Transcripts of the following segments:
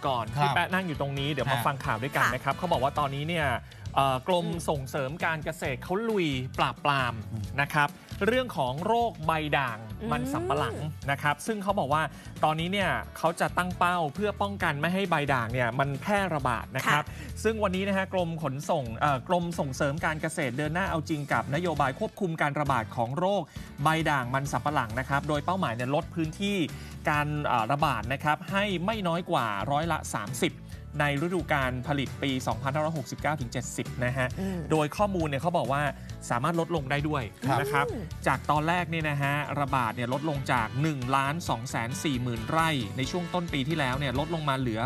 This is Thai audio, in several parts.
ก่อนที่แปะนั่งอยู่ตรงนี้เดี๋ยวมาฟังข่าวด้วยกันนะครับเขาบอกว่าตอนนี้เนี่ยกรมส่งเสริมการเกษตรเขาลุยปราบปรามนะครับเรื่องของโรคใบด่างมันสำปะหลังนะครับซึ่งเขาบอกว่าตอนนี้เนี่ยเขาจะตั้งเป้าเพื่อป้องกันไม่ให้ใบด่างเนี่ยมันแพร่ระบาดนะครับซึ่งวันนี้นะฮะกรมส่งเสริมการเกษตรเดินหน้าเอาจริงกับนโยบายควบคุมการระบาดของโรคใบด่างมันสำปะหลังนะครับโดยเป้าหมายเนี่ยลดพื้นที่การระบาดนะครับให้ไม่น้อยกว่า30%ในฤดูกาลผลิตปี 2569-70 นะฮะ โดยข้อมูลเนี่ยเขาบอกว่าสามารถลดลงได้ด้วยนะครับ จากตอนแรกเนี่ยนะฮะระบาดเนี่ยลดลงจาก 1,240,000 ไร่ในช่วงต้นปีที่แล้วเนี่ยลดลงมาเหลือ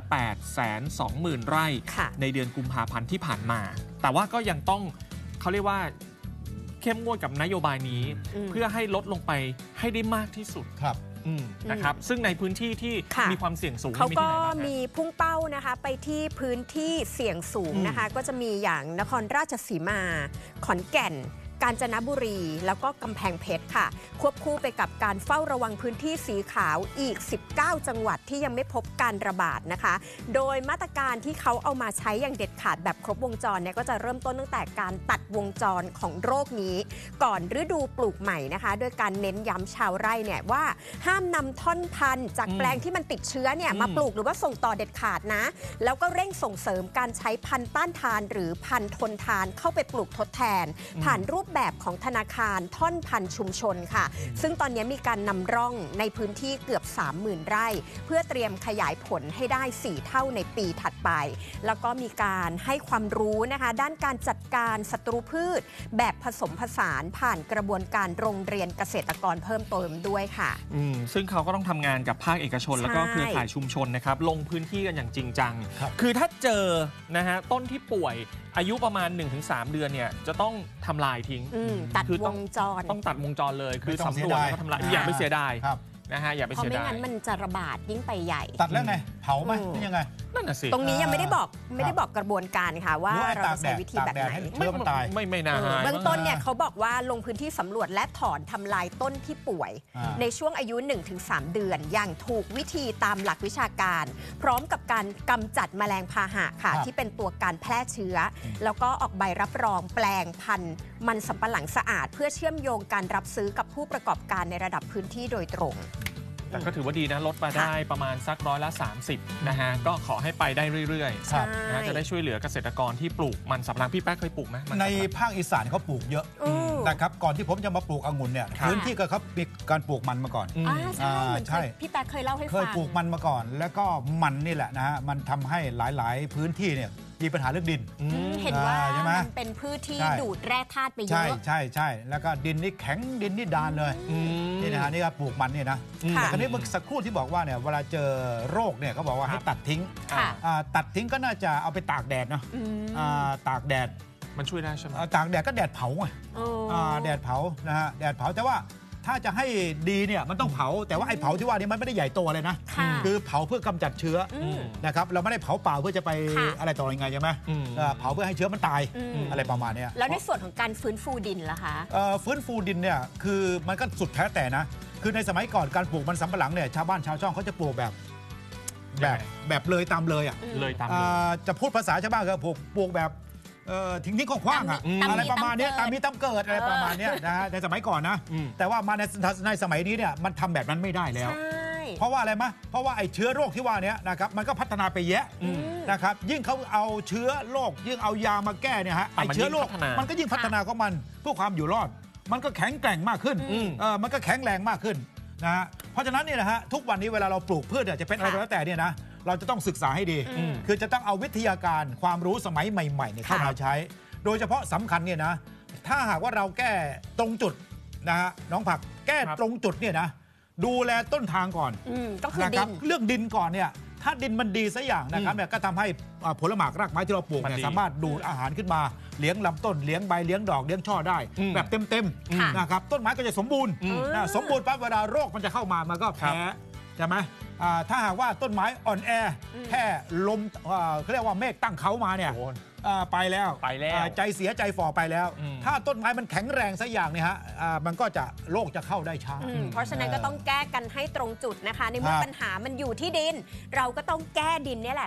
820,000 ไร่ในเดือนกุมภาพันธ์ที่ผ่านมา แต่ว่าก็ยังต้องเขาเรียกว่าเข้มงวดกับนโยบายนี้เพื่อให้ลดลงไปให้ได้มากที่สุดนะครับซึ่งในพื้นที่ที่มีความเสี่ยงสูงเขาก็มีพุ่งเป้านะคะไปที่พื้นที่เสี่ยงสูงนะคะก็จะมีอย่างนครราชสีมาขอนแก่นกาญจนบุรีแล้วก็กำแพงเพชรค่ะควบคู่ไปกับการเฝ้าระวังพื้นที่สีขาวอีก19จังหวัดที่ยังไม่พบการระบาดนะคะโดยมาตรการที่เขาเอามาใช้อย่างเด็ดขาดแบบครบวงจรเนี่ยก็จะเริ่มต้นตั้งแต่การตัดวงจรของโรคนี้ก่อนฤดูปลูกใหม่นะคะโดยการเน้นย้ำชาวไร่เนี่ยว่าห้ามนำท่อนพันธุ์จากแปลงที่มันติดเชื้อเนี่ยมาปลูกหรือว่าส่งต่อเด็ดขาดนะแล้วก็เร่งส่งเสริมการใช้พันธุ์ต้านทานหรือพันธุ์ทนทานเข้าไปปลูกทดแทนผ่านรูปแบบของธนาคารท่อนพันธุ์ชุมชนค่ะซึ่งตอนนี้มีการนำร่องในพื้นที่เกือบ 30,000 ไร่เพื่อเตรียมขยายผลให้ได้4เท่าในปีถัดไปแล้วก็มีการให้ความรู้นะคะด้านการจัดการศัตรูพืชแบบผสมผสานผ่านกระบวนการโรงเรียนเกษตรกรเพิ่มเติมด้วยค่ะซึ่งเขาก็ต้องทำงานกับภาคเอกชนแล้วก็เครือข่ายชุมชนนะครับลงพื้นที่กันอย่างจริงจังคือถ้าเจอนะฮะต้นที่ป่วยอายุประมาณ 1-3 เดือนเนี่ยจะต้องทำลายทิ้งตัดวงจรต้องตัดวงจรเลยคือสำรวจแล้วก็ทำลายอย่าไปเสียดายนะฮะอย่าไปเสียดายเพราะไม่งั้นมันจะระบาดยิ่งไปใหญ่ตัดแล้วไงเผาไหมนี่ยังไงนั่นน่ะสิตรงนี้ยังไม่ได้บอกกระบวนการค่ะว่าเราจะใช้วิธีแบบไหนไม่น่าเบื้องต้นเนี่ยเขาบอกว่าลงพื้นที่สำรวจและถอนทำลายต้นที่ป่วยในช่วงอายุ 1-3 เดือนอย่างถูกวิธีตามหลักวิชาการพร้อมกับการกำจัดแมลงพาหะค่ะที่เป็นตัวการแพร่เชื้อแล้วก็ออกใบรับรองแปลงพันธุ์มันสำปะหลังสะอาดเพื่อเชื่อมโยงการรับซื้อกับผู้ประกอบการในระดับพื้นที่โดยตรงแต่ก็ถือว่าดีนะลดมาได้ประมาณสัก30%นะฮะก็ขอให้ไปได้เรื่อยๆนะจะได้ช่วยเหลือเกษตรกรที่ปลูกมันสำปะหลังพี่แป๊กเคยปลูกไหมในภาคอีสานเขาปลูกเยอะนะครับก่อนที่ผมจะมาปลูกองุ่นเนี่ยพื้นที่ก็เขามีการปลูกมันมาก่อนใช่พี่แป๊กเคยเล่าให้ฟังเคยปลูกมันมาก่อนแล้วก็มันนี่แหละนะฮะมันทำให้หลายๆพื้นที่เนี่ยมีปัญหาเรื่องดินเห็นว่ามันเป็นพืชที่ดูดแร่ธาตุไปเยอะใช่แล้วก็ดินนี่แข็งดินนี่ดานเลยนี่นะฮะนี่ก็ปลูกมันเนี่ยนะแต่คราวนี้เมื่อสักครู่ที่บอกว่าเนี่ยเวลาเจอโรคเนี่ยเขาบอกว่าให้ตัดทิ้งตัดทิ้งก็น่าจะเอาไปตากแดดเนาะตากแดดมันช่วยได้ใช่ไหมตากแดดก็แดดเผาไงแดดเผานะฮะแดดเผาแต่ว่าถ้าจะให้ดีเนี่ยมันต้องเผาแต่ว่าไอ้เผาที่ว่านี้มันไม่ได้ใหญ่โตเลยนะคือเผาเพื่อกำจัดเชื้อนะครับเราไม่ได้เผาเปล่าเพื่อจะไปอะไรต่อยังไงใช่ไหมเผาเพื่อให้เชื้อมันตายอะไรประมาณนี้แล้วในส่วนของการฟื้นฟูดินล่ะคะฟื้นฟูดินเนี่ยคือมันก็สุดแท้แต่นะคือในสมัยก่อนการปลูกมันสำปะหลังเนี่ยชาวบ้านชาวช่องเขาจะปลูกแบบเลยตามเลยอ่ะเลยตามจะพูดภาษาชาวบ้านก็ปลูกแบบทิ้งๆคว้างๆอะไรประมาณนี้ตามมีตามเกิดอะไรประมาณนี้นะฮะในสมัยก่อนนะแต่ว่ามาในสมัยนี้เนี่ยมันทำแบบนั้นไม่ได้แล้วเพราะว่าอะไรมะเพราะว่าไอ้เชื้อโรคที่ว่านี้นะครับมันก็พัฒนาไปแยะนะครับยิ่งเขาเอาเชื้อโรคยิ่งเอายามาแก้เนี่ยฮะไอ้เชื้อโรคมันก็ยิ่งพัฒนาของมันเพื่อความอยู่รอดมันก็แข็งแกร่งมากขึ้นมันก็แข็งแรงมากขึ้นนะฮะเพราะฉะนั้นเนี่ยนะฮะทุกวันนี้เวลาเราปลูกพืชจะเป็นอะไรก็แล้วแต่เนี่ยนะเราจะต้องศึกษาให้ดีคือจะต้องเอาวิทยาการความรู้สมัยใหม่ๆเข้ามาใช้โดยเฉพาะสำคัญเนี่ยนะถ้าหากว่าเราแก้ตรงจุดนะฮะน้องผักแก้ตรงจุดเนี่ยนะดูแลต้นทางก่อนนะครับเรื่องดินก่อนเนี่ยถ้าดินมันดีสักอย่างนะครับเนี่ยก็ทำให้ผลหมากรากไม้ที่เราปลูกเนี่ยสามารถดูดอาหารขึ้นมาเลี้ยงลำต้นเลี้ยงใบเลี้ยงดอกเลี้ยงช่อได้แบบเต็มๆนะครับต้นไม้ก็จะสมบูรณ์สมบูรณ์ปั๊บเวลาโรคมันจะเข้ามามันก็แพ้ใช่ไหมถ้าหากว่าต้นไม้อ่อนแอแค่ลมเขาเรียกว่าเมฆตั้งเขามาเนี่ยไปแล้วใจเสียใจฝ่อไปแล้วถ้าต้นไม้มันแข็งแรงสักอย่างเนี่ยฮะมันก็จะโรคจะเข้าได้ช้าเพราะฉะนั้นก็ต้องแก้กันให้ตรงจุดนะคะในเมื่อปัญหามันอยู่ที่ดินเราก็ต้องแก้ดินนี่แหละ